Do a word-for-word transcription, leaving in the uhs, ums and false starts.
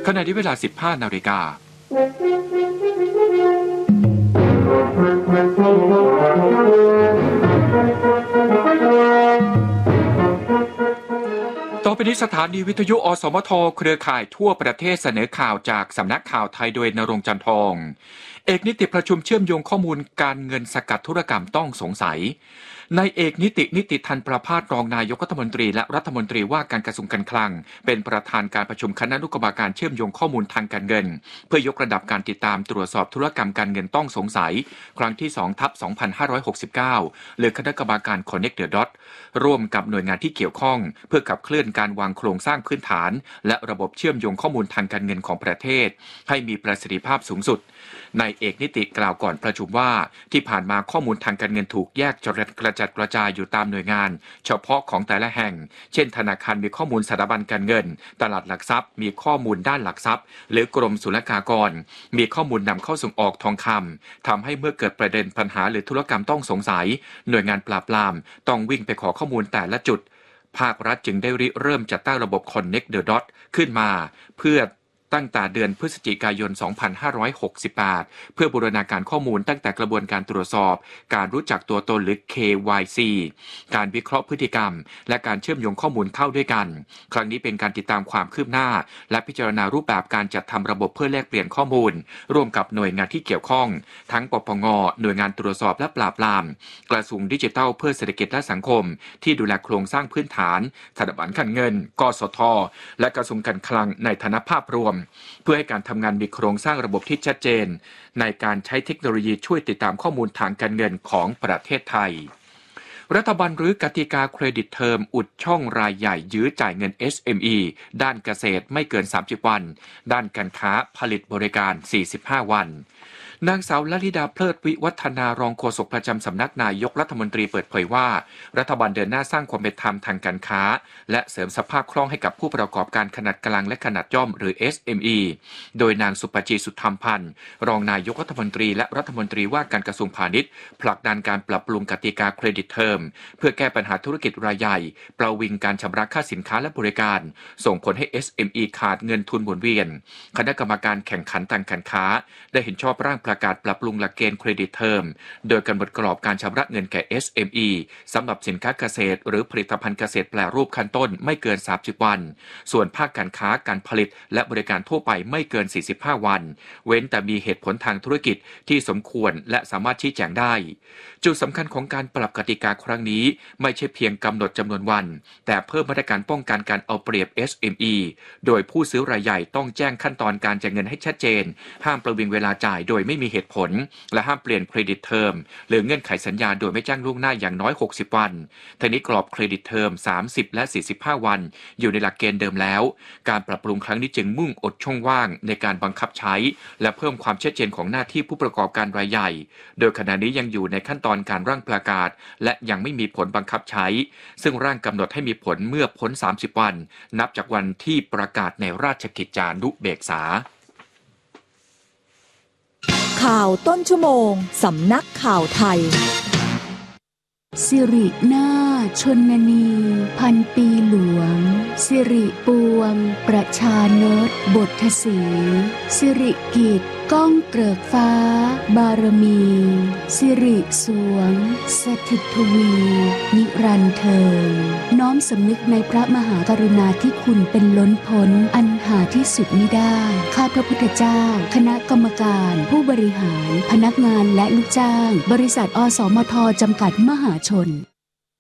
ขณะที่เวลา สิบห้า นาฬิกาต่อไปนี้สถานีวิทยุอสมทเครือข่ายทั่วประเทศเสนอข่าวจากสำนักข่าวไทยโดยณรงค์ จันทองเอกนิติประชุมเชื่อมโยงข้อมูลการเงินสกัดธุรกรรมต้องสงสัยนายเอกนิตินิติทันประภาสรองนายกรัฐมนตรีและรัฐมนตรีว่าการกระทรวงการคลังเป็นประธานการประชุมคณะอนุกรรมการเชื่อมโยงข้อมูลทางการเงินเพื่อยกระดับการติดตามตรวจสอบธุรกรรมการเงินต้องสงสัยครั้งที่ สองทับสองพันห้าร้อยหกสิบเก้า หรือคณะกรรมการ Connect the Dots ร่วมกับหน่วยงานที่เกี่ยวข้องเพื่อขับเคลื่อนการวางโครงสร้างพื้นฐานและระบบเชื่อมโยงข้อมูลทางการเงินของประเทศให้มีประสิทธิภาพสูงสุดนายเอกนิติกล่าวก่อนประชุมว่าที่ผ่านมาข้อมูลทางการเงินถูกแยกกระจัดกระจายอยู่ตามหน่วยงานเฉพาะของแต่ละแห่งเช่นธนาคารมีข้อมูลสถาบันการเงินตลาดหลักทรัพย์มีข้อมูลด้านหลักทรัพย์หรือกรมศุลกากรมีข้อมูลนำเข้าส่งออกทองคำทำให้เมื่อเกิดประเด็นปัญหาหรือธุรกรรมต้องสงสัยหน่วยงานปราบปรามต้องวิ่งไปขอข้อมูลแต่ละจุดภาครัฐจึงได้ริเริ่มจัดตั้งระบบ Connect the Dots ขึ้นมาเพื่อตั้งแต่เดือนพฤศจิกายน สองพันห้าร้อยหกสิบแปด เพื่อบูรณาการข้อมูลตั้งแต่กระบวนการตรวจสอบการรู้จักตัวตนหรือ เค วาย ซี การวิเคราะห์พฤติกรรมและการเชื่อมโยงข้อมูลเข้าด้วยกันครั้งนี้เป็นการติดตามความคืบหน้าและพิจารณารูปแบบการจัดทำระบบเพื่อแลกเปลี่ยนข้อมูลร่วมกับหน่วยงานที่เกี่ยวข้องทั้งปปง.หน่วยงานตรวจสอบและปราบปรามกระทรวงดิจิทัลเพื่อเศรษฐกิจและสังคมที่ดูแลโครงสร้างพื้นฐานสถาบันการเงินกสท.และกระทรวงการคลังในฐานะภาพรวมเพื่อให้การทำงานมีโครงสร้างระบบที่ชัดเจนในการใช้เทคโนโลยีช่วยติดตามข้อมูลทางการเงินของประเทศไทยรัฐบาลรื้อกติกาเครดิตเทอมอุดช่องรายใหญ่ยื้อจ่ายเงิน เอส เอ็ม อี ด้านเกษตรไม่เกินสามสิบวันด้านการค้าผลิตบริการสี่สิบห้าวันนางสาวลลิดาเพลิดวิวัฒนารองโฆษกประจำสำนักนายกรัฐมนตรีเปิดเผยว่ารัฐบาลเดินหน้าสร้างความเป็นธรรมทางการค้าและเสริมสภาพคล่องให้กับผู้ประกอบการขนาดกลางและขนาดย่อมหรือ เอส เอ็ม อี โดยนางสุปจีสุธรรมพันธ์รองนายกรัฐมนตรีและรัฐมนตรีว่าการกระทรวงพาณิชย์ผลักดันการปรับปรุงกติกาเครดิตเทอมเพื่อแก้ปัญหาธุรกิจรายใหญ่ประวิงการชำระค่าสินค้าและบริการส่งผลให้ เอส เอ็ม อี ขาดเงินทุนหมุนเวียนคณะกรรมการแข่งขันทางการค้าได้เห็นชอบร่างประกาศปรับปรุงหลักเกณฑ์เครดิตเทอมโดยกำหนดกรอบการชำระเงินแก่ เอส เอ็ม อี สำหรับสินค้าเกษตรหรือผลิตภัณฑ์เกษตรแปรรูปขั้นต้นไม่เกินสามสิบวันส่วนภาคการค้าการผลิตและบริการทั่วไปไม่เกินสี่สิบห้าวันเว้นแต่มีเหตุผลทางธุรกิจที่สมควรและสามารถชี้แจงได้จุดสำคัญของการปรับกติกาครั้งนี้ไม่ใช่เพียงกำหนดจำนวนวันแต่เพิ่มมาตรการป้องกันการเอาเปรียบ เอส เอ็ม อี โดยผู้ซื้อรายใหญ่ต้องแจ้งขั้นตอนการจ่ายเงินให้ชัดเจนห้ามประวิงเวลาจ่ายโดยไม่มีเหตุผลและห้ามเปลี่ยนเครดิตเทอมหรือเงื่อนไขสัญญาโดยไม่แจ้งล่วงหน้าอย่างน้อยหกสิบวันทั้งนี้กรอบเครดิตเทอมสามสิบและสี่สิบห้าวันอยู่ในหลักเกณฑ์เดิมแล้วการปรับปรุงครั้งนี้จึงมุ่งอดช่องว่างในการบังคับใช้และเพิ่มความชัดเจนของหน้าที่ผู้ประกอบการรายใหญ่โดยขณะนี้ยังอยู่ในขั้นตอนการร่างประกาศและยังไม่มีผลบังคับใช้ซึ่งร่างกำหนดให้มีผลเมื่อพ้นสามสิบวันนับจากวันที่ประกาศในราชกิจจานุเบกษาข่าวต้นชั่วโมงสำนักข่าวไทยสิรินาถชนนีพันปีหลวงสิริปวงประชานตบทสีสิริกิจก้องเกริกฟ้าบารมีสิริสวงสถิตทวีนิรันดร์เทินน้อมสำนึกในพระมหากรุณาธิคุณเป็นล้นพ้นอันหาที่สุดมิได้ข้าพระพุทธเจ้าคณะกรรมการผู้บริหารพนักงานและลูกจ้างบริษัทอสมทจำกัดมหาชน